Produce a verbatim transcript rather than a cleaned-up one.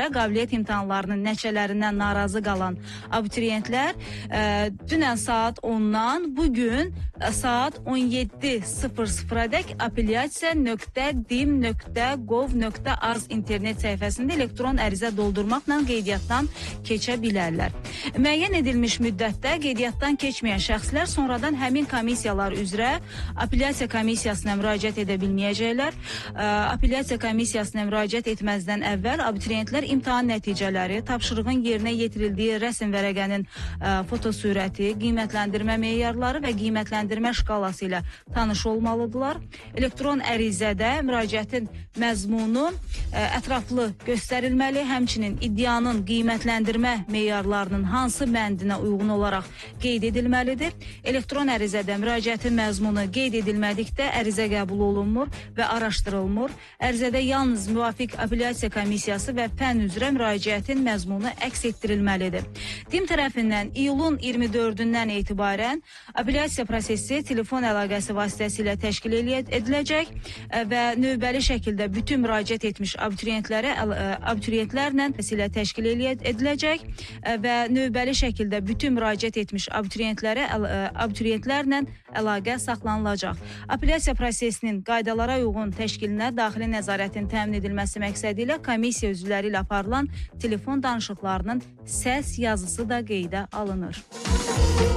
qabiliyyət imtahanlarının nəticələrindən narazı qalan abituriyentlər ə, dünən saat ondan bugün ə, saat on yeddi sıfır sıfıradək apellyasiya nöqtə dim nöqtə gov nöqtə arz internet səhifəsində elektron ərizə doldurmaqla qeydiyyatdan keçə bilərlər. Müəyyən edilmiş müddətdə qeydiyyatdan keçməyən şəxslər sonradan həmin komissiyalar üzrə apellyasiya komissiyasına müraciət edə bilməyəcəklər. Apellyasiya komissiyasına müraciət etməzdən əvvəl abituriyentlər imtahan nəticələri, tapşırığın yerinə yetirildiyi rəsm vərəqənin ə, fotosürəti, qiymətləndirmə meyarları və qiymətləndirmə şkalası ilə tanış olmalıdırlar. Elektron ərizədə müraciətin məzmunu ə, ətraflı göstərilməli, həmçinin iddianın qiymətləndirmə meyarlarının hansı bəndinə uyğun olaraq qeyd edilməlidir. Elektron ərizədə müraciətin məzmunu qeyd edilmədikdə ərizə qəbul olunmur və araşdırılmır. Ərizədə yalnız müvafiq apellyasiya komissiyası və fənn üzrə müraciətin məzmunu əks etdirilməlidir. DİM tərəfindən iyulun iyirmi dördündən etibarən apellyasiya prosesi telefon əlaqəsi vasitəsilə təşkil ediləcək və növbəli şəkildə bütün müraciət etmiş abituriyentlərə abituriyentlərlə ilə təşkil ediləcək və növbəli şəkildə bütün müraciət etmiş abituriyentlərə abituriyentlərlə əlaqə saxlanılacaq. Apellyasiya prosesinin qaydalara uyğun təşkilinə daxili nəzarətin təmin edilməsi məqsədi ilə komissiya üzvləri ilə aparılan telefon danışıqlarının səs yazısı da qeydə alınır.